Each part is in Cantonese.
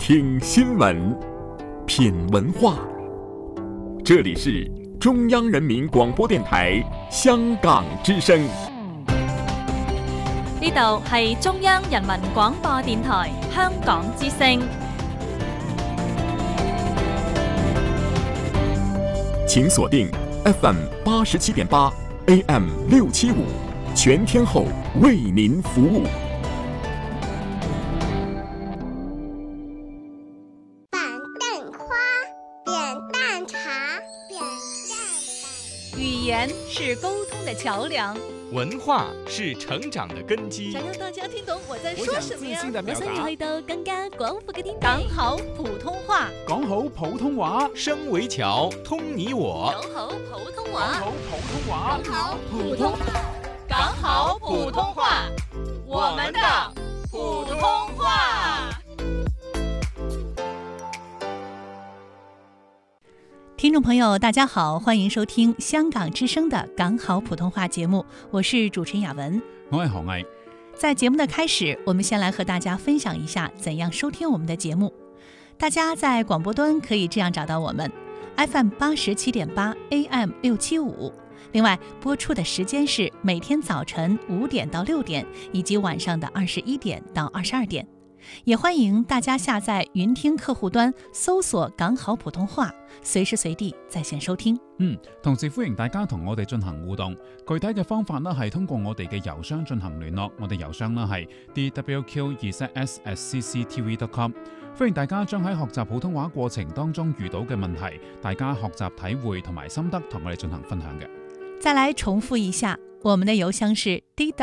听新闻，品文化。这里是中央人民廣播電台香港之聲。 呢度係中央人民廣播電台香港之聲。 請鎖定 FM 87.8 AM 675，全天候為您服務。 語言是溝通的橋樑， 文化是成長的根基。 想讓大家聽懂我在說什麼呀？ 我想要去到更加廣闊嘅天地。 講好普通話， 講好普通話， 聲為橋，通你我。 講好普通話， 講好普通話， 講好普通話，講好普通話，我們的普通話。 聽眾朋友大家好，歡迎收聽香港之聲的港好普通話節目，我是主持人雅文， 我係何毅。 在節目的開始，我們先來和大家分享一下怎樣收聽我們的節目。大家在廣播端可以這樣找到我們 FM 87.8 AM 675，另外播出的時間是每天早晨5點到6點，以及晚上的21點到22點。也歡迎大家下載雲聽客戶端，搜索港好普通話，隨時隨地在線收聽。 同時歡迎大家同我哋進行互動，具體嘅方法呢係通過我哋嘅郵箱進行聯絡，我哋郵箱呢係 dwq2s@cctv.com。歡迎大家將喺學習普通話過程當中遇到嘅問題，大家學習體會同埋心得同我哋進行分享嘅。 再來重複一下，我們的郵箱是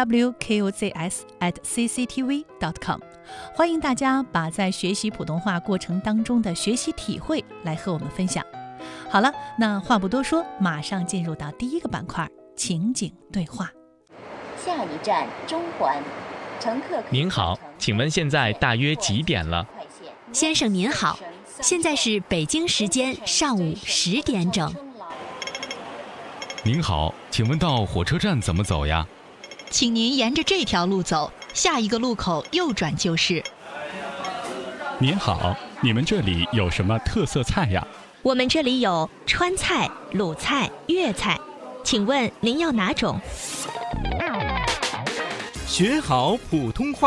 dwqzs@cctv.com。歡迎大家把在學習普通話過程當中的學習體會來和我們分享。好了，那話不多說，馬上進入到第一個板塊，情景對話。 下一站中環，乘客。 您好，請問現在大約幾點了？ 先生您好，現在是北京時間上午10點整。 您好，請問到火車站怎麼走呀？ 請您沿着這條路走，下一個路口右轉就是。 您好，你們這裡有什麼特色菜呀？ 我們這裡有川菜、魯菜、粵菜，請問您要哪種？ 學好普通話。